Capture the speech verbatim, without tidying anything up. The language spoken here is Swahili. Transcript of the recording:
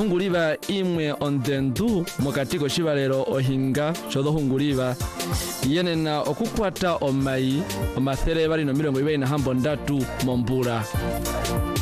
hunguliva imwe ondendu mukati koshivalelo ohinga shodohunguliva yenena okukwata omayi omathere bali no milongo ibiri na hambo ndatu mombula.